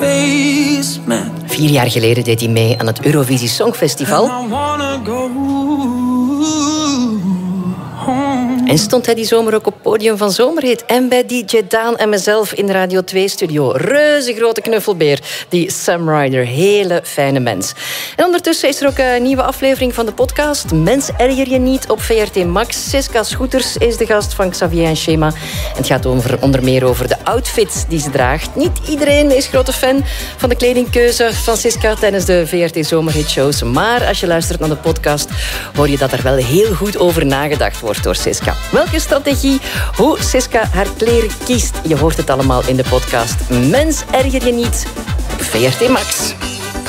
basement. 4 jaar geleden deed hij mee aan het Eurovisie Songfestival. I wanna go home. En stond hij die zomer ook op het podium van Zomerhit. En bij DJ Daan en mezelf in de Radio 2-studio. Reuze grote knuffelbeer, die Sam Ryder. Hele fijne mens. En ondertussen is er ook een nieuwe aflevering van de podcast. Mens erger je niet op VRT Max. Siska Scooters is de gast van Xavier en Schema. En het gaat onder meer over de outfits die ze draagt. Niet iedereen is grote fan van de kledingkeuze van Siska tijdens de VRT Zomerhit-shows. Maar als je luistert naar de podcast, hoor je dat er wel heel goed over nagedacht wordt door Siska. Welke strategie, hoe Siska haar kleren kiest, je hoort het allemaal in de podcast Mens erger je niet op VRT Max.